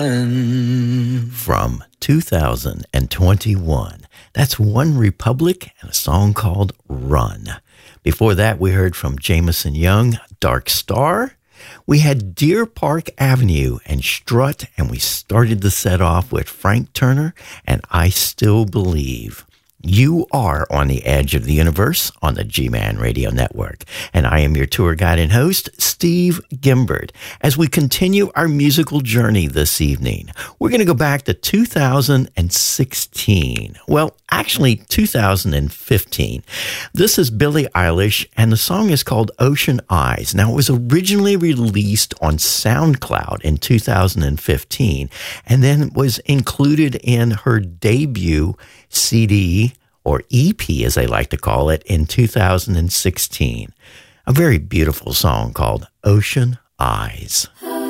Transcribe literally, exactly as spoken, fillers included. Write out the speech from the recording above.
From two thousand twenty-one. That's One Republic and a song called Run. Before that, we heard from Jameson Young, Dark Star. We had Deer Park Avenue and Strut, and we started the set off with Frank Turner and I Still Believe. You are on the edge of the universe on the G-Man Radio Network, and I am your tour guide and host, Steve Gimbert. As we continue our musical journey this evening, we're going to go back to two thousand sixteen. Well, actually, two thousand fifteen. This is Billie Eilish, and the song is called Ocean Eyes. Now, it was originally released on SoundCloud in two thousand fifteen, and then was included in her debut C D, or E P as they like to call it, in two thousand sixteen. A very beautiful song called Ocean Eyes.